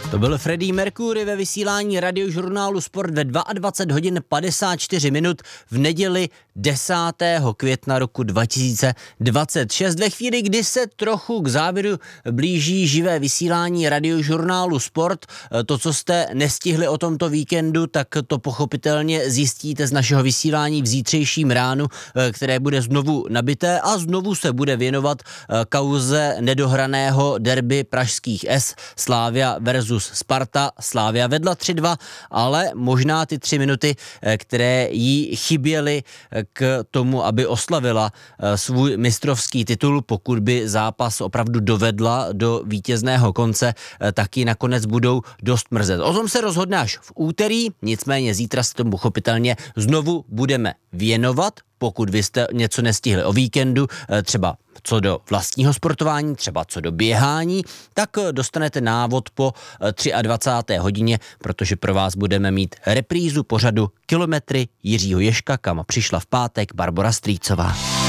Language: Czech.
To byl Freddie Mercury ve vysílání radiožurnálu Sport ve 22 hodin 54 minut v neděli 10. května roku 2026. Ve chvíli, kdy se trochu k závěru blíží živé vysílání radiožurnálu Sport, to, co jste nestihli o tomto víkendu, tak to pochopitelně zjistíte z našeho vysílání v zítřejším ránu, které bude znovu nabité a znovu se bude věnovat kauze nedohraného derby pražských S, Slavia versus Sparta. Slavia vedla 3-2, ale možná ty 3 minuty, které jí chyběly k tomu, aby oslavila svůj mistrovský titul, pokud by zápas opravdu dovedla do vítězného konce, taky nakonec budou dost mrzet. O tom se rozhodne až v úterý, nicméně zítra se tomu pochopitelně znovu budeme věnovat. Pokud vy jste něco nestihli o víkendu, třeba co do vlastního sportování, třeba co do běhání, tak dostanete návod po 23. hodině, protože pro vás budeme mít reprízu pořadu Kilometry Jiřího Ježka, kam přišla v pátek Barbora Strýcová.